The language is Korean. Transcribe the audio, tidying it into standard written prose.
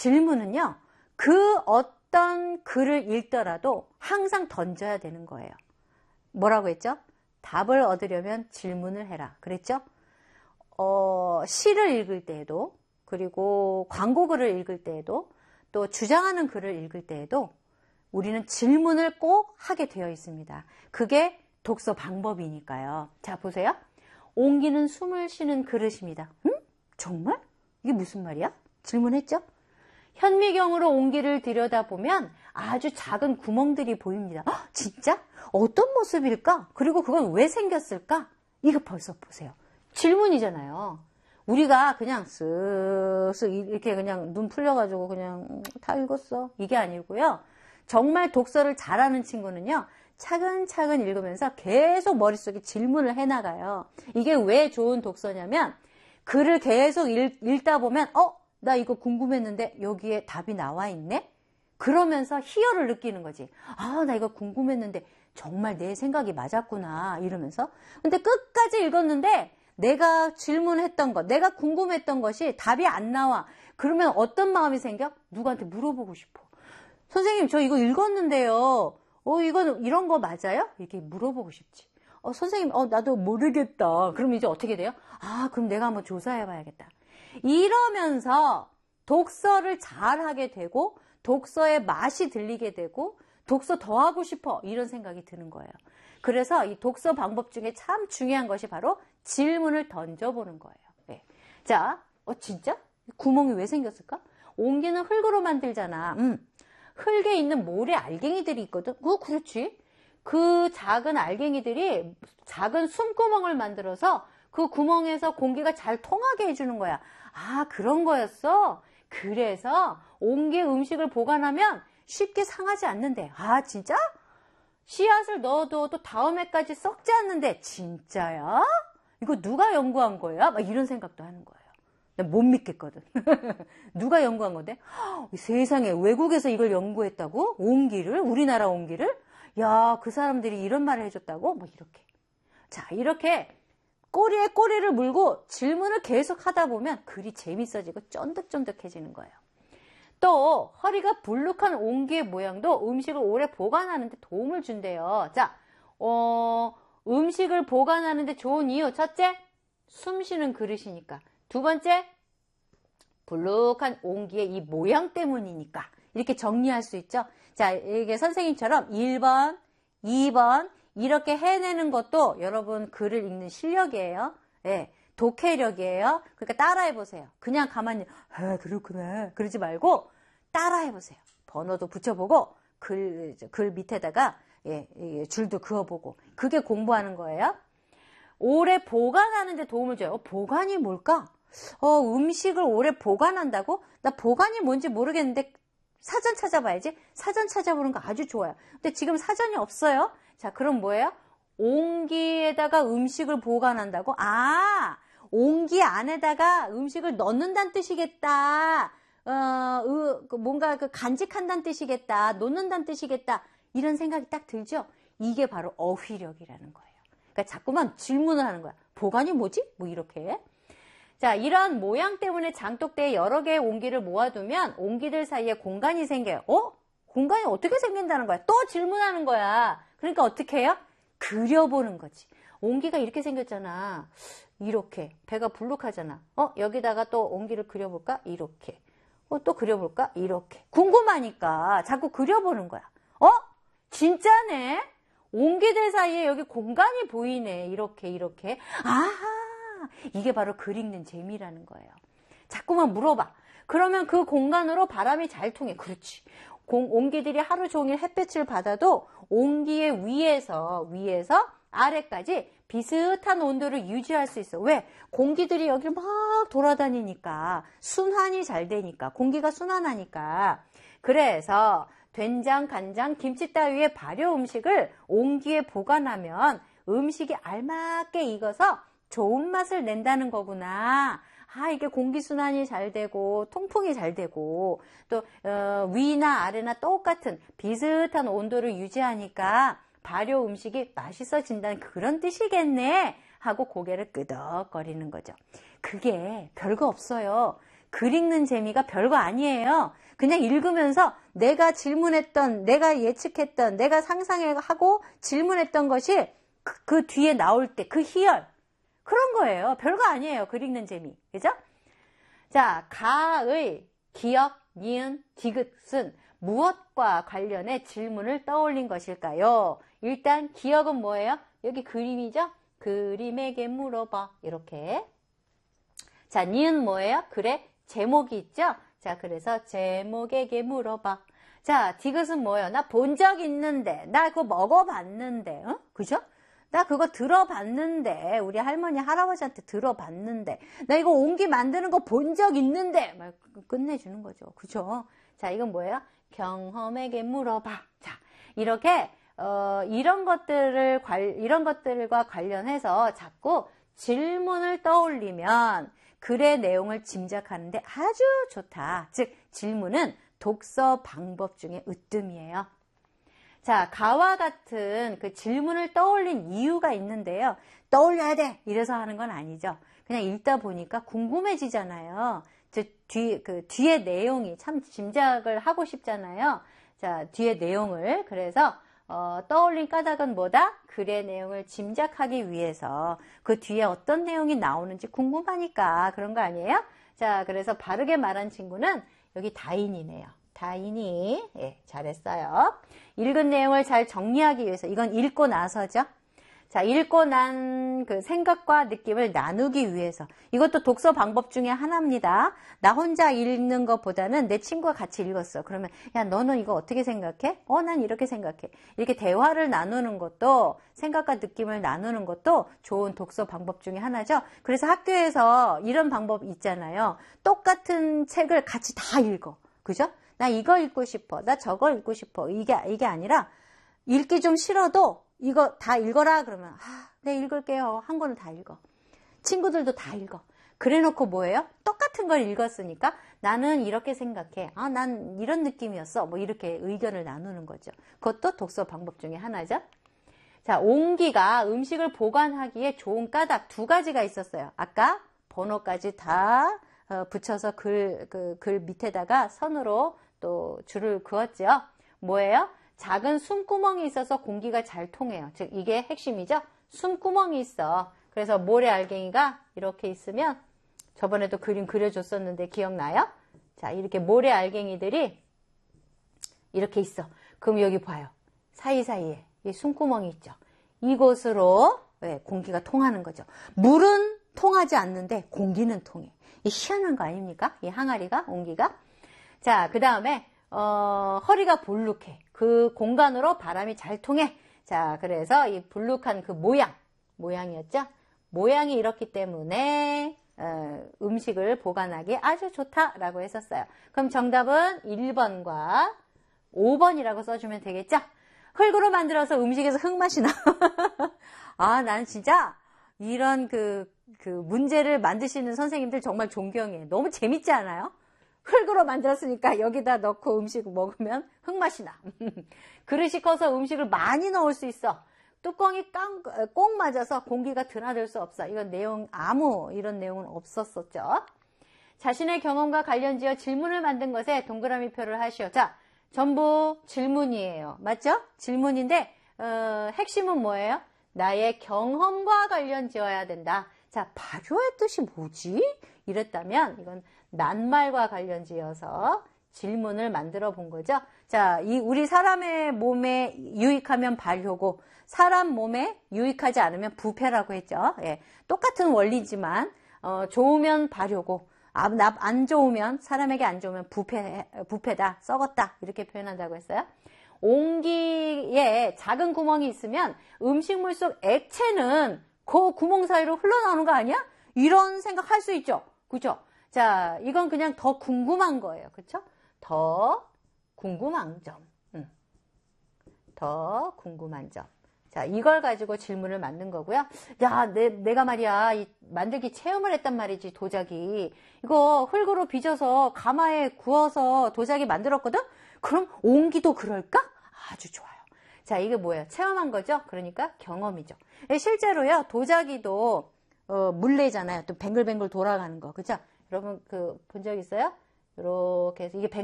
질문은요, 그 어떤 글을 읽더라도 항상 던져야 되는 거예요. 뭐라고 했죠? 답을 얻으려면 질문을 해라. 그랬죠? 시를 읽을 때에도, 그리고 광고 글을 읽을 때에도, 또 주장하는 글을 읽을 때에도 우리는 질문을 꼭 하게 되어 있습니다. 그게 독서 방법이니까요. 자, 보세요. 옹기는 숨을 쉬는 그릇입니다. 정말? 이게 무슨 말이야? 질문했죠? 현미경으로 옹기를 들여다보면 아주 작은 구멍들이 보입니다. 진짜? 어떤 모습일까? 그리고 그건 왜 생겼을까? 이거 벌써 보세요. 질문이잖아요. 우리가 그냥 쓱쓱 이렇게 그냥 눈 풀려가지고 그냥 다 읽었어. 이게 아니고요. 정말 독서를 잘하는 친구는요. 차근차근 읽으면서 계속 머릿속에 질문을 해나가요. 이게 왜 좋은 독서냐면 글을 계속 읽다 보면 나 이거 궁금했는데 여기에 답이 나와 있네? 그러면서 희열을 느끼는 거지. 나 이거 궁금했는데 정말 내 생각이 맞았구나 이러면서. 근데 끝까지 읽었는데 내가 질문했던 것, 내가 궁금했던 것이 답이 안 나와. 그러면 어떤 마음이 생겨? 누구한테 물어보고 싶어. 선생님, 저 이거 읽었는데요. 이건 이런 거 맞아요? 이렇게 물어보고 싶지. 선생님, 나도 모르겠다. 그럼 이제 어떻게 돼요? 그럼 내가 한번 조사해봐야겠다. 이러면서 독서를 잘하게 되고, 독서의 맛이 들리게 되고, 독서 더 하고 싶어. 이런 생각이 드는 거예요. 그래서 이 독서 방법 중에 참 중요한 것이 바로 질문을 던져보는 거예요. 네. 자, 진짜? 구멍이 왜 생겼을까? 옹기는 흙으로 만들잖아. 흙에 있는 모래 알갱이들이 있거든. 그렇지. 그 작은 알갱이들이 작은 숨구멍을 만들어서 그 구멍에서 공기가 잘 통하게 해주는 거야. 그런 거였어? 그래서 옹기에 음식을 보관하면 쉽게 상하지 않는데. 진짜? 씨앗을 넣어둬도 다음 해까지 썩지 않는데. 진짜야? 이거 누가 연구한 거야? 막 이런 생각도 하는 거예요. 난 못 믿겠거든. 누가 연구한 건데? 세상에 외국에서 이걸 연구했다고? 옹기를? 우리나라 옹기를? 야, 그 사람들이 이런 말을 해줬다고? 뭐 이렇게. 자, 이렇게 꼬리에 꼬리를 물고 질문을 계속 하다 보면 글이 재밌어지고 쫀득쫀득해지는 거예요. 또 허리가 불룩한 옹기의 모양도 음식을 오래 보관하는 데 도움을 준대요. 자, 음식을 보관하는 데 좋은 이유. 첫째, 숨 쉬는 그릇이니까. 두 번째, 불룩한 옹기의 이 모양 때문이니까. 이렇게 정리할 수 있죠. 자, 이게 선생님처럼 1번, 2번 이렇게 해내는 것도 여러분 글을 읽는 실력이에요. 예, 독해력이에요. 그러니까 따라해보세요. 그냥 가만히 그렇구나 그러지 말고 따라해보세요. 번호도 붙여보고 글 밑에다가 줄도 그어보고. 그게 공부하는 거예요. 오래 보관하는 데 도움을 줘요. 보관이 뭘까? 음식을 오래 보관한다고? 나 보관이 뭔지 모르겠는데 사전 찾아봐야지. 사전 찾아보는 거 아주 좋아요. 근데 지금 사전이 없어요. 자, 그럼 뭐예요? 옹기에다가 음식을 보관한다고? 옹기 안에다가 음식을 넣는다는 뜻이겠다. 뭔가 간직한다는 뜻이겠다. 놓는다는 뜻이겠다. 이런 생각이 딱 들죠? 이게 바로 어휘력이라는 거예요. 그러니까 자꾸만 질문을 하는 거야. 보관이 뭐지? 뭐 이렇게. 자, 이런 모양 때문에 장독대에 여러 개의 옹기를 모아두면 옹기들 사이에 공간이 생겨요. 공간이 어떻게 생긴다는 거야? 또 질문하는 거야. 그러니까 어떻게 해요? 그려보는 거지. 옹기가 이렇게 생겼잖아. 이렇게. 배가 불룩하잖아. 여기다가 또 옹기를 그려볼까? 이렇게. 또 그려볼까? 이렇게. 궁금하니까 자꾸 그려보는 거야. 진짜네? 옹기들 사이에 여기 공간이 보이네. 이렇게. 이게 바로 글 읽는 재미라는 거예요. 자꾸만 물어봐. 그러면 그 공간으로 바람이 잘 통해. 그렇지. 옹기들이 하루 종일 햇볕을 받아도 옹기의 위에서 아래까지 비슷한 온도를 유지할 수 있어. 왜? 공기들이 여기를 막 돌아다니니까. 순환이 잘 되니까. 공기가 순환하니까. 그래서 된장, 간장, 김치 따위의 발효 음식을 옹기에 보관하면 음식이 알맞게 익어서 좋은 맛을 낸다는 거구나. 이게 공기순환이 잘 되고 통풍이 잘 되고 또 위나 아래나 똑같은 비슷한 온도를 유지하니까 발효 음식이 맛있어진다는 그런 뜻이겠네 하고 고개를 끄덕거리는 거죠. 그게 별거 없어요. 글 읽는 재미가 별거 아니에요. 그냥 읽으면서 내가 질문했던, 내가 예측했던, 내가 상상하고 질문했던 것이 그 뒤에 나올 때 그 희열, 그런 거예요. 별거 아니에요. 글 읽는 재미. 그죠? 자, 가의 기역, 니은, 디귿은 무엇과 관련해 질문을 떠올린 것일까요? 일단 기역은 뭐예요? 여기 그림이죠? 그림에게 물어봐. 이렇게. 자, 니은 뭐예요? 글에 제목이 있죠? 자, 그래서 제목에게 물어봐. 자, 디귿은 뭐예요? 나 본 적 있는데, 나 그거 먹어봤는데, 어? 그죠? 나 그거 들어봤는데, 우리 할머니, 할아버지한테 들어봤는데, 나 이거 옹기 만드는 거 본 적 있는데, 막 끝내주는 거죠. 그죠? 자, 이건 뭐예요? 경험에게 물어봐. 자, 이렇게, 이런 것들과 관련해서 자꾸 질문을 떠올리면 글의 내용을 짐작하는데 아주 좋다. 즉, 질문은 독서 방법 중에 으뜸이에요. 자, 가와 같은 그 질문을 떠올린 이유가 있는데요. 떠올려야 돼! 이래서 하는 건 아니죠. 그냥 읽다 보니까 궁금해지잖아요. 즉, 뒤에 내용이 참 짐작을 하고 싶잖아요. 자, 뒤에 내용을. 그래서, 떠올린 까닭은 뭐다? 글의 내용을 짐작하기 위해서 그 뒤에 어떤 내용이 나오는지 궁금하니까 그런 거 아니에요? 자, 그래서 바르게 말한 친구는 여기 다인이네요. 다인이, 예, 잘했어요. 읽은 내용을 잘 정리하기 위해서, 이건 읽고 나서죠. 자, 읽고 난 그 생각과 느낌을 나누기 위해서, 이것도 독서 방법 중에 하나입니다. 나 혼자 읽는 것보다는 내 친구가 같이 읽었어. 그러면 야, 너는 이거 어떻게 생각해? 난 이렇게 생각해. 이렇게 대화를 나누는 것도, 생각과 느낌을 나누는 것도 좋은 독서 방법 중에 하나죠. 그래서 학교에서 이런 방법이 있잖아요. 똑같은 책을 같이 다 읽어. 그죠? 나 이거 읽고 싶어. 나 저거 읽고 싶어. 이게 아니라 읽기 좀 싫어도 이거 다 읽어라 그러면 네, 읽을게요. 한 권을 다 읽어. 친구들도 다 읽어. 그래 놓고 뭐예요? 똑같은 걸 읽었으니까 나는 이렇게 생각해. 난 이런 느낌이었어. 뭐 이렇게 의견을 나누는 거죠. 그것도 독서 방법 중에 하나죠. 자, 옹기가 음식을 보관하기에 좋은 까닭 두 가지가 있었어요. 아까 번호까지 다 붙여서 글 밑에다가 선으로 또 줄을 그었죠. 뭐예요? 작은 숨구멍이 있어서 공기가 잘 통해요. 즉, 이게 핵심이죠. 숨구멍이 있어. 그래서 모래알갱이가 이렇게 있으면, 저번에도 그림 그려줬었는데 기억나요? 자, 이렇게 모래알갱이들이 이렇게 있어. 그럼 여기 봐요. 사이사이에 이 숨구멍이 있죠. 이곳으로 공기가 통하는 거죠. 물은 통하지 않는데 공기는 통해. 이 희한한 거 아닙니까? 이 항아리가, 옹기가. 자, 그 다음에 허리가 볼록해. 그 공간으로 바람이 잘 통해. 자, 그래서 이 볼록한 그 모양이었죠. 모양이 이렇기 때문에 음식을 보관하기 아주 좋다라고 했었어요. 그럼 정답은 1번과 5번이라고 써주면 되겠죠? 흙으로 만들어서 음식에서 흙맛이 나. 난 진짜 이런 그 문제를 만드시는 선생님들 정말 존경해. 너무 재밌지 않아요? 흙으로 만들었으니까 여기다 넣고 음식 먹으면 흙맛이 나. 그릇이 커서 음식을 많이 넣을 수 있어. 뚜껑이 꼭 맞아서 공기가 드나들 수 없어. 이런 내용은 없었었죠. 자신의 경험과 관련지어 질문을 만든 것에 동그라미 표를 하시오. 자, 전부 질문이에요. 맞죠? 질문인데 핵심은 뭐예요? 나의 경험과 관련 지어야 된다. 자, 발효의 뜻이 뭐지? 이랬다면 이건 낱말과 관련 지어서 질문을 만들어 본 거죠. 자, 우리 사람의 몸에 유익하면 발효고 사람 몸에 유익하지 않으면 부패라고 했죠. 예, 똑같은 원리지만 좋으면 발효고 안 좋으면, 사람에게 안 좋으면 부패다, 썩었다 이렇게 표현한다고 했어요. 옹기에 작은 구멍이 있으면 음식물 속 액체는 그 구멍 사이로 흘러나오는 거 아니야? 이런 생각할 수 있죠. 그죠? 자, 이건 그냥 더 궁금한 거예요. 그렇죠? 더 궁금한 점. 더 궁금한 점. 자, 이걸 가지고 질문을 만든 거고요. 야, 내가 말이야, 만들기 체험을 했단 말이지, 도자기. 이거 흙으로 빚어서 가마에 구워서 도자기 만들었거든? 그럼 옹기도 그럴까? 아주 좋아요. 자, 이게 뭐예요? 체험한 거죠? 그러니까 경험이죠. 실제로요, 도자기도 물레잖아요. 또 뱅글뱅글 돌아가는 거, 그죠? 여러분 본 적 있어요? 이렇게 해서 이게